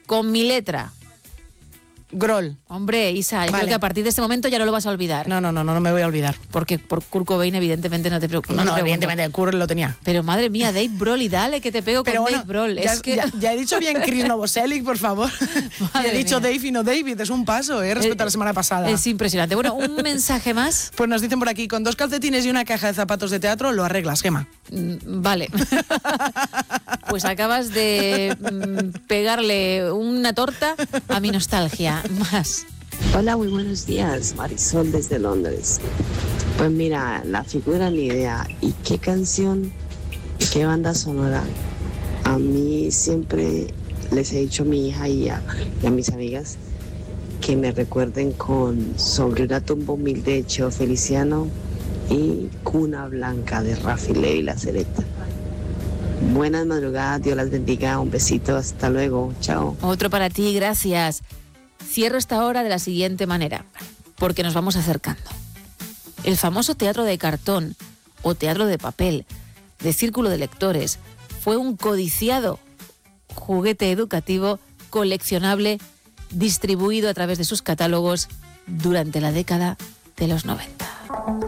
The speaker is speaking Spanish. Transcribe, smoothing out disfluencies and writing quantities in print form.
con mi letra. Grohl. Hombre, Isa, yo Vale. creo que a partir de este momento ya no lo vas a olvidar. No me voy a olvidar. Porque por Kurt Cobain evidentemente no te preocupes. No, evidentemente, Kurt lo tenía. Pero madre mía, Dave Grohl, y dale que te pego Pero con bueno, Dave Grohl. ya, Es que... ya he dicho bien Chris Novoselic, por favor. Madre he dicho mía. Dave y no David, es un paso, respecto a la semana pasada. Es impresionante. Bueno, un mensaje más. Pues nos dicen por aquí, con 2 calcetines y una caja de zapatos de teatro lo arreglas, Gema. Vale. Pues acabas de pegarle una torta a mi nostalgia. Más. Hola, muy buenos días, Marisol desde Londres. Pues mira, la figura ni idea. ¿Y qué canción y qué banda sonora? A mí siempre les he dicho a mi hija y a mis amigas que me recuerden con Sobre una tumba humilde de Cheo Feliciano y Cuna Blanca de Rafi Levi La Selecta. Buenas madrugadas, Dios las bendiga, un besito, hasta luego, chao. Otro para ti, gracias. Cierro esta hora de la siguiente manera, porque nos vamos acercando. El famoso teatro de cartón o teatro de papel, de círculo de lectores, fue un codiciado juguete educativo coleccionable distribuido a través de sus catálogos durante la década de los 90.